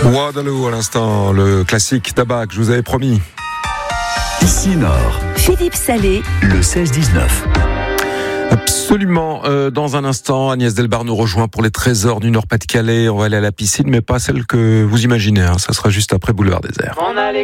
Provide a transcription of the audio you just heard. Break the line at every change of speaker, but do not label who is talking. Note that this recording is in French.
Waterloo à l'instant, le classique tabac que je vous avais promis.
Ici Nord,
Philippe Salé,
le 16-19.
Absolument. Dans un instant, Agnès Delbar nous rejoint pour les trésors du Nord-Pas-de-Calais. On va aller à la piscine, mais pas celle que vous imaginez. Ça sera juste après Boulevard Désert.